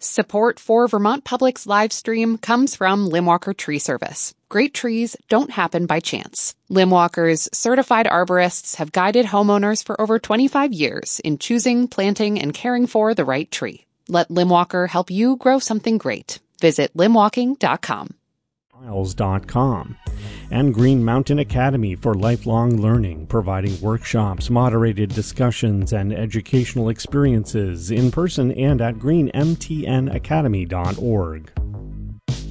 Support for Vermont Public's live stream comes from Limwalker Tree Service. Great trees don't happen by chance. Limwalker's certified arborists have guided homeowners for over 25 years in choosing, planting, and caring for the right tree. Let Limwalker help you grow something great. Visit limwalking.com. Miles.com, and Green Mountain Academy for lifelong learning, providing workshops, moderated discussions, and educational experiences in person and at greenmtnacademy.org.